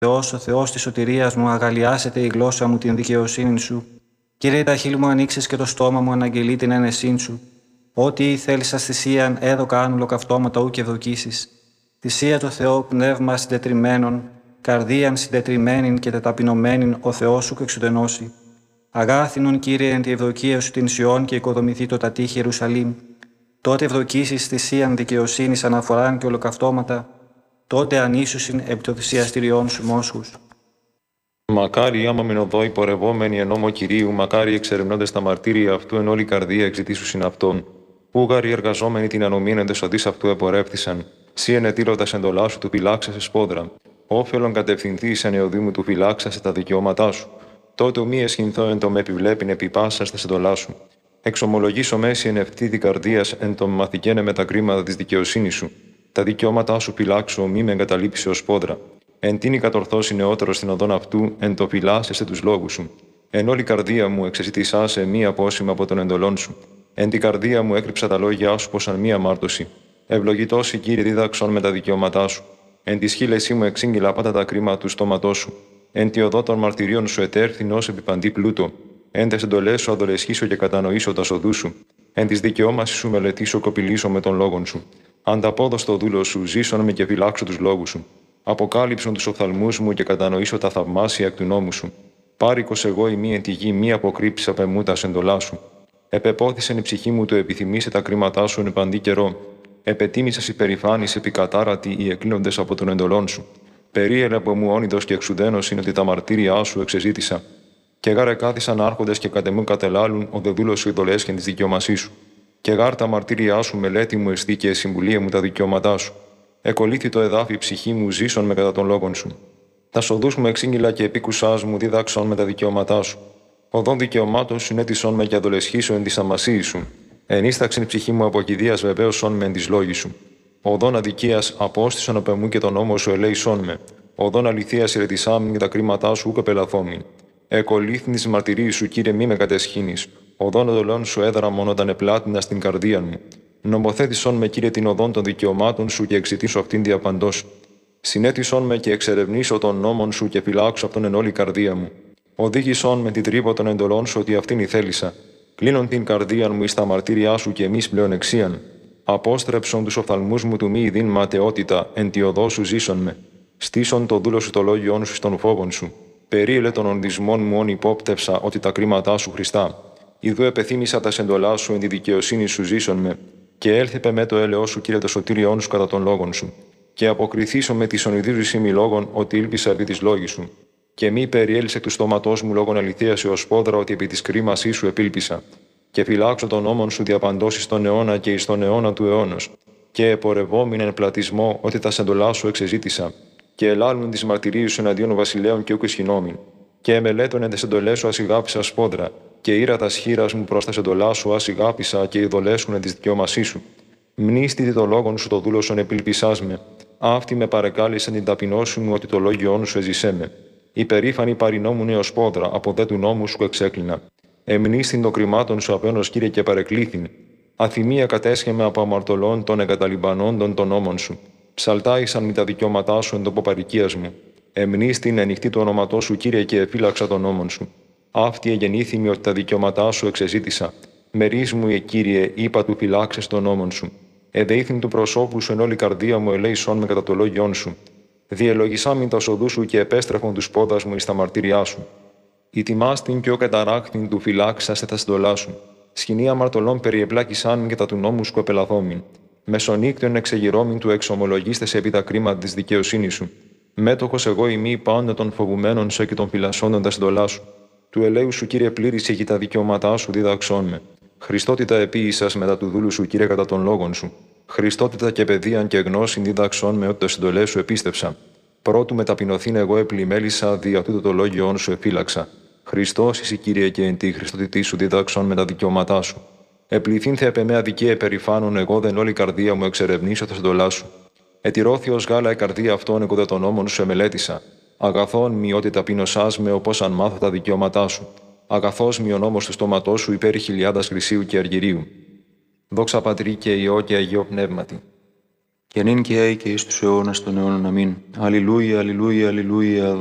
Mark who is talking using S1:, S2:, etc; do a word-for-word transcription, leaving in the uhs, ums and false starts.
S1: Θεός, ο Θεός της σωτηρίας μου, αγαλιάσετε η γλώσσα μου την δικαιοσύνη σου. Κύριε, τα χείλη μου ανοίξεις και το στόμα μου αναγγελεί την ένεσήν σου. Ό,τι θέλεις θυσίαν, έδωκα άνουλο καυτώματα ου και δοκίσεις. Θυσία το Θεό, πνεύμα συντετριμένον, καρδίαν συντετριμένην και τεταπεινωμένην, ο Θεός σου εξουδενώσει. Αγάθινον, Κύριε, εν τη ευδοκία σου την Σιών και οικοδομηθεί το τατήχη Ιερουσαλήμ. Τότε ευδοκίσεις θυσίαν δικαιοσύνης αναφοράν και ολοκαυτώματα, τότε ανήσουσιν επί το θυσιαστηριών σου μόσχους.
S2: Μακάρι άμα μεν οδό υπορευόμενοι εν νόμο Κυρίου, μακάρι εξερευνώντες τα μαρτύρια αυτού εν όλη καρδία εξητήσουσιν αυτόν. Ούγαροι εργαζόμενοι την ανομήν εν τεσοδείς αυτού επορεύθησαν. Σύ ενετήλωτας εντολά σου του φυλάξασε σπόδρα. Όφελον κατευθυνθείς εν εωδήμου του φυλάξασε τα δικαιώματά σου. Τότε ου μη εσχυνθώ εν το με επιβλέπειν επί πάσας τας εντολά σου. Εξομολογήσω μέση εν ευθύδη καρδίας εν το μαθηκένε με τα κρίματα της δικαιοσύνης σου. Τα δικαιώματά σου φυλάξω, μη με εγκαταλείψει ω πόδρα. Εν τίνη κατορθώσει νεότερο στην οδόν αυτού, εν το φυλάσσεσαι τους λόγους σου. Εν όλη καρδία μου εξεζητησά σε μία απόσημα από τον εντολών σου. Εν την καρδία μου έκρυψα τα λόγια σου πως αν μία μάρτωση. Ευλογητός η Κύριε δίδαξον με τα δικαιώματά σου. Εν τη σχήλεσή μου εξήγηλα πάντα τα κρίματα του στόματός σου. Εν τη οδό των μαρτυρίων σου ετέρθην ως επιπαντή πλούτο. Εν τες εντολές σου αδολεσχήσω και κατανοήσω τα σοδού σου. Εν τη δικαιώμαση σου μελετήσω κοπηλήσω με τον λόγον σου. Ανταπόδοστο δούλο σου, ζήσον με και φυλάξω τους λόγους σου. Αποκάλυψον τους οφθαλμούς μου και κατανοήσω τα θαυμάσια εκ του νόμου σου. Πάρικος εγώ η μη εν τη γη, μη αποκρύψει απ' εμού τα εντολά σου. Επεπόθησεν η ψυχή μου το επιθυμήσε τα κρίματά σου εν παντή καιρό. Επετίμησας υπερηφάνης επικατάρατη οι εκλίνοντες από τον εντολών σου. Περίελε από μου όνειδος και εξουδένος είναι ότι τα μαρτύρια σου εξεζήτησα. Και γάρε κάθισαν άρχοντες και κατεμούν κατελάλουν ο δε δούλος σου ειδολέσχεν τη δικαιωμασή σου. Και γάρ τα μαρτύρια σου μελέτη μου εστί και συμβουλία μου τα δικαιώματά σου. Εκολύθη το εδάφι ψυχή μου, ζήσον με κατά των λόγων σου. Τα σοδούς μου εξήγηλα και επίκουσάς μου, δίδαξον με τα δικαιώματά σου. Οδόν δικαιωμάτων σου νέτισον με και αδολεσχήσω εν τη αμασίη σου. Ενίσταξεν ψυχή μου από κηδείας βεβαίωσον με εν τη λόγη σου. Οδόν αδικίας απόστησον απ' εμού και τον νόμο σου ελέησον με. Οδόν αληθείας ηρετισάμιν και τα κρίματά σου ούκ πελαθόμην. Εκολύθην τη μαρτυρии σου, Κύριε, μη με κατεσχύνεις. Οδόν οδολών σου έδραμον όταν επλάτηνα στην καρδία μου. Νομοθέτησον με, Κύριε, την οδόν των δικαιωμάτων σου και εξητήσω αυτήν διαπαντός. Συνέτησον με και εξερευνήσω των νόμων σου και φυλάξω αυτόν εν όλη καρδία μου. Οδήγησον με την τρύπα των εντολών σου ότι αυτήν ηθέλησα. Κλείνον την καρδία μου εις τα μαρτύριά σου και εμείς πλέον εξίαν. Απόστρεψον τους οφθαλμούς μου του μη ειδήν ματαιότητα, εν τη οδό σου ζήσον με. Στήσον το δούλο σου το λόγιόν σου στον φόβον σου. Περίελε των ονδισμών μου όν υπόπτευσα ότι τα κρίματά σου Χριστά. Ιδού επεθύμησα τα σεντολά σου εν τη δικαιοσύνη σου ζήσον με. Και έλθεπε με το έλεος σου, Κύριε, το σωτήριόν σου κατά των λόγων σου. Και αποκριθήσω με τη ονειδίζουσή μη λόγων ότι ήλπισα επί τη λόγη σου. Και μη περιέλυσε του στόματό μου λόγων αληθεία έω πόδρα ότι επί τη κρίμασή σου επήλπισα. Και φυλάξω τον νόμον σου διαπαντώσει στον αιώνα και εις τον αιώνα του αιώνα. Και επορευόμην εν πλατισμό ότι τα σεντολά σου εξεζήτησα. Και ελάλουν τι μαρτυρίε σου εναντίον βασιλέων και ούκ ισχυνόμην. Και εμελέτων εν τε εντολέ σου ασυγάπησα σπόδρα. Και ήρα τα σχήρα μου προ τα εντολά σου ασυγάπησα και ειδολέσουν εν τη δικαιώμασή σου. Μνήστητη το λόγον σου το δούλωσον επιλπισά με. Αυτή με παρεκάλεσαν την ταπεινώσου μου ότι το λόγιόν σου εζησέ με. Υπερήφανη παρινόμουν έω πόδρα, από δε του νόμου σου εξέκλεινα. Εμνήστην των κρυμάτων σου απένω, Κύριε, και παρεκλήθην. Αθυμία κατέσχεμε από αμαρτωλών των εγκαταλειμπανόντων των νόμων σου. Ψαλτάησαν με τα δικαιώματά σου εν τόπο παροικίας μου. Εμνήστην ενοιχτή του ονοματό σου, Κύριε, και εφύλαξα των νόμων σου. Αυτή εγεννήθημη ότι τα δικαιώματά σου εξεζήτησα. Μερί μου, Κύριε, είπα του φυλάξε των νόμων σου. Εδεήθην του προσώπου σου εν όλη καρδία μου ελέησον με κατά το λόγιόν σου. Διελογισάμιν τα σοδού σου και επέστρεφον του πόδα μου εις τα μαρτύριά σου. Ητιμάστην και ο καταράχτην του φυλάξασε τα συντολά σου. Σκηνή αμαρτωλών περιεπλάκησάν και τα του νόμου σου επελαθόμην. Μεσονύκτων εξεγυρώμην του εξομολογήστε επί τα κρίματα τη δικαιοσύνη σου. Μέτοχο εγώ ημί πάντα των φοβουμένων σε και των φυλασσόντων τα συντολά σου. Του ελέου σου, Κύριε, πλήρησε και τα δικαιώματά σου διδαξών με. Χριστότητα επίησα μετά του δούλου σου, Κύριε, κατά των λόγων σου. Χριστότητα και παιδείαν και γνώσιν διδαξών με ότι το συντολέ σου επίστεψα. Πρώτου με ταπεινωθήν εγώ επλημέλησα, δια τούτο το λόγιόν σου εφύλαξα. Χριστός εσύ, Κύριε, και εν τη Χριστότητή σου διδάξον με τα δικαιώματά σου. Επληθήν θε επ' εμέ αδικία επερηφάνων, εγώ δεν όλη καρδία μου εξερευνήσω τα συντολά σου. Ετηρώθη ως γάλα η καρδία αυτών, εγώ δε των νόμων σου εμελέτησα. Αγαθόν μη ότι ταπεινωσάς με, όπως αν μάθω τα δικαιώματά σου. Αγαθός μη ο νόμος του στόματό σου υπέρ χιλιάδας χρυσίου και αργυρίου. Δόξα Πατρί και Υιό και Αγίο Πνεύματι.
S3: και νυν και αεί και εις τους αιώνας των αιώνων. Αμήν. Αλληλούια, αλληλούια, αλληλούια.